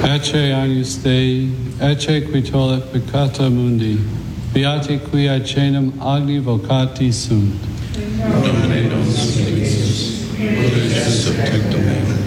Ecce agnus Dei, ecce qui tollet peccata mundi, beati qui aecenum agni vocati sunt. Domine nos, ut subtectum meum.